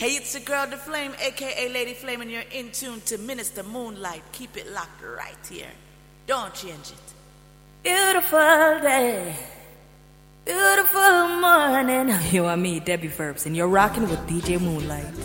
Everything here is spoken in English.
Hey, it's your girl, The Flame, aka Lady Flame, and you're in tune to Minister Moonlight. Keep it locked right here. Don't change it. Beautiful day, beautiful morning. You and me, Debbie Verbs, and you're rocking with DJ Moonlight.